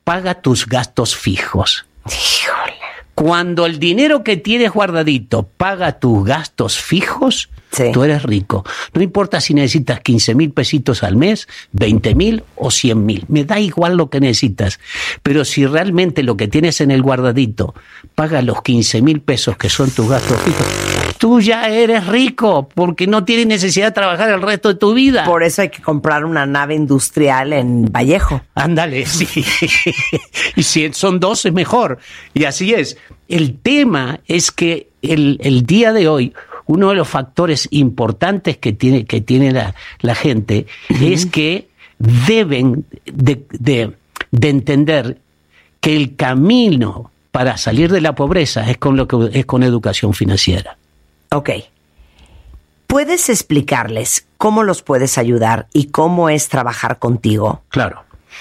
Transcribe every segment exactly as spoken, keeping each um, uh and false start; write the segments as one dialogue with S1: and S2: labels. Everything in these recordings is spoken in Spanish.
S1: paga tus gastos fijos.
S2: Híjole.
S1: Cuando el dinero que tienes guardadito paga tus gastos fijos, sí, tú eres rico. No importa si necesitas quince mil pesitos al mes, veinte mil o cien mil. Me da igual lo que necesitas. Pero si realmente lo que tienes en el guardadito paga los quince mil pesos que son tus gastos fijos, tú ya eres rico porque no tienes necesidad de trabajar el resto de tu vida.
S2: Por eso hay que comprar una nave industrial en Vallejo.
S1: Ándale, sí. Y si son dos es mejor. Y así es. El tema es que el, el día de hoy, uno de los factores importantes que tiene, que tiene la, la gente uh-huh. es que deben de, de, de entender que el camino para salir de la pobreza es con, lo que, es con educación financiera.
S2: Ok. ¿Puedes explicarles cómo los puedes ayudar y cómo es trabajar contigo?
S1: Claro.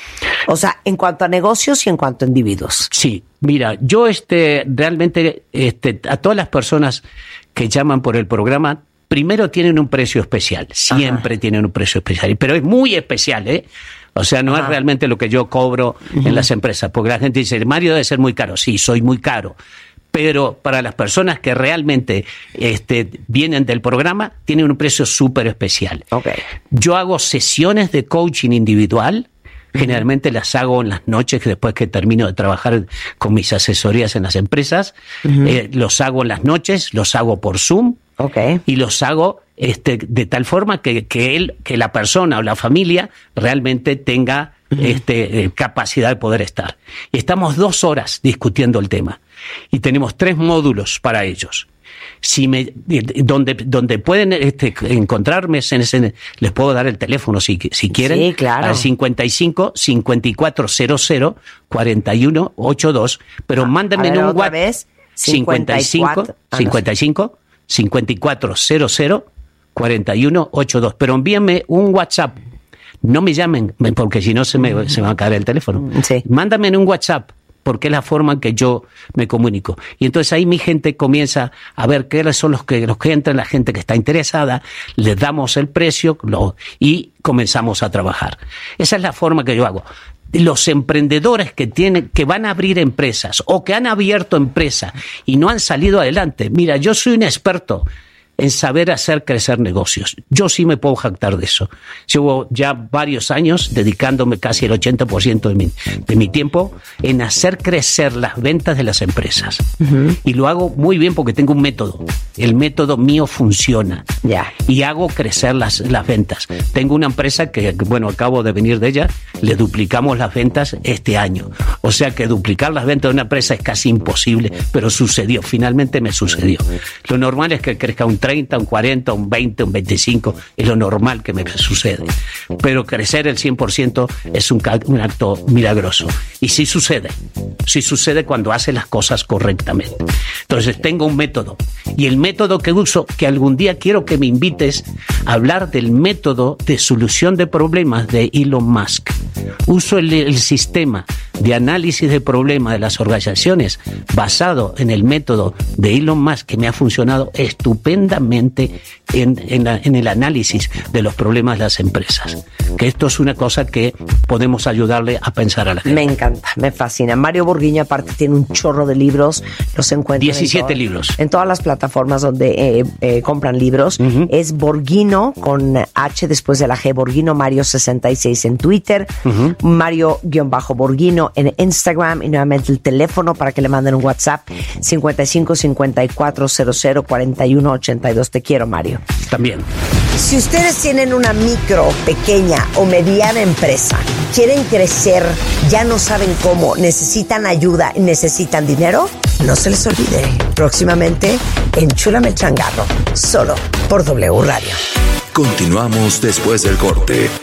S2: O sea, en cuanto a negocios y en cuanto a individuos.
S1: Sí, mira, yo este realmente este, a todas las personas que llaman por el programa, primero tienen un precio especial, siempre Ajá. tienen un precio especial, pero es muy especial, ¿eh? O sea, no Ajá. es realmente lo que yo cobro uh-huh. en las empresas, porque la gente dice, Mario debe ser muy caro. Sí, soy muy caro. Pero para las personas que realmente este, vienen del programa, tienen un precio súper especial.
S2: Okay.
S1: Yo hago sesiones de coaching individual. Generalmente las hago en las noches, después que termino de trabajar con mis asesorías en las empresas. Uh-huh. Eh, los hago en las noches, los hago por Zoom.
S2: Okay.
S1: Y los hago este, de tal forma que, que, él, que la persona o la familia realmente tenga uh-huh. este, eh, capacidad de poder estar. Y estamos dos horas discutiendo el tema. Y tenemos tres módulos para ellos. Si me, donde, donde pueden este, encontrarme, en ese, les puedo dar el teléfono si, si quieren.
S2: Sí, claro.
S1: Al cincuenta y cinco, cincuenta y cuatro cero cero, cuarenta y uno ochenta y dos. Pero ah, mándenme en un WhatsApp. cincuenta y cinco, cincuenta y cinco, cincuenta y cuatro cero cero, cuarenta y uno ochenta y dos. Pero envíenme un WhatsApp. No me llamen, porque si no se me, se me va a caer el teléfono.
S2: Sí.
S1: Mándame en un WhatsApp, porque es la forma en que yo me comunico. Y entonces ahí mi gente comienza a ver qué son los que, los que entran, la gente que está interesada, les damos el precio lo, y comenzamos a trabajar. Esa es la forma que yo hago. Los emprendedores que tienen, que van a abrir empresas o que han abierto empresas y no han salido adelante. Mira, yo soy un experto en saber hacer crecer negocios. Yo sí me puedo jactar de eso. Llevo ya varios años dedicándome casi el ochenta por ciento de mi, de mi tiempo en hacer crecer las ventas de las empresas. Uh-huh. Y lo hago muy bien porque tengo un método. El método mío funciona.
S2: Yeah.
S1: Y hago crecer las, las ventas. Tengo una empresa que, bueno, acabo de venir de ella, le duplicamos las ventas este año. O sea que duplicar las ventas de una empresa es casi imposible, pero sucedió. Finalmente me sucedió. Lo normal es que crezca un treinta, un cuarenta, un veinte, un veinticinco, es lo normal que me sucede. Pero crecer el cien por ciento es un, un acto milagroso. Y sí sucede. Sí sucede cuando hace las cosas correctamente. Entonces tengo un método. Y el método que uso, que algún día quiero que me invites a hablar del método de solución de problemas de Elon Musk. Uso el, el sistema de análisis de problemas de las organizaciones basado en el método de Elon Musk, que me ha funcionado estupendamente en, en, la, en el análisis de los problemas de las empresas. Que esto es una cosa que podemos ayudarle a pensar a la gente.
S2: Me encanta, me fascina. Mario Borghiño aparte tiene un chorro de libros, los encuentran
S1: diecisiete
S2: en
S1: libros.
S2: En todas las plataformas donde eh, eh, compran libros. Uh-huh. Es Borghiño con H después de la G, Borghiño Mario sesenta y seis en Twitter, uh-huh. Mario-Borghiño en Instagram, y nuevamente el teléfono para que le manden un WhatsApp, cincuenta y cinco, cincuenta y cuatro cero cero, cuarenta y uno ochenta y dos. Te quiero, Mario.
S1: También.
S2: Si ustedes tienen una micro, pequeña o mediana empresa, quieren crecer, ya no saben cómo, necesitan ayuda, necesitan dinero, no se les olvide, próximamente Enchúlame el Changarro, solo por W Radio.
S3: Continuamos después del corte.